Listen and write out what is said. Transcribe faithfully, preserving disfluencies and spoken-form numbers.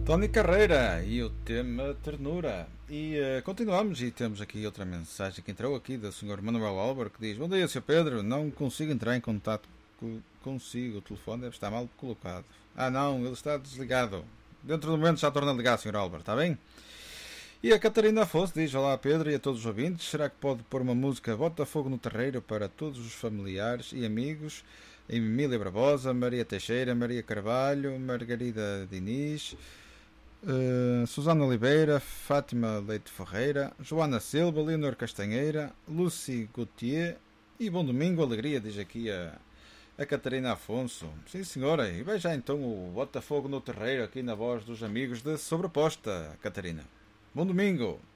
Tony Carreira e o tema Ternura. E uh, continuamos e temos aqui outra mensagem que entrou aqui do senhor Manuel Álvaro, que diz: Bom dia, senhor Pedro, não consigo entrar em contato consigo, o telefone deve estar mal colocado. Ah não, ele está desligado. Dentro do momento já torna a ligar, senhor Álvaro, está bem? E a Catarina Afonso diz: Olá Pedro e a todos os ouvintes, será que pode pôr uma música Bota Fogo no Terreiro para todos os familiares e amigos? Emília Barbosa, Maria Teixeira, Maria Carvalho, Margarida Diniz, uh, Susana Oliveira, Fátima Leite Ferreira, Joana Silva, Leonor Castanheira, Lucy Gauthier e bom domingo, alegria, diz aqui a, a Catarina Afonso. Sim senhora, e veja então o Bota Fogo no Terreiro aqui na voz dos amigos de Sobreposta, Catarina. Bom domingo!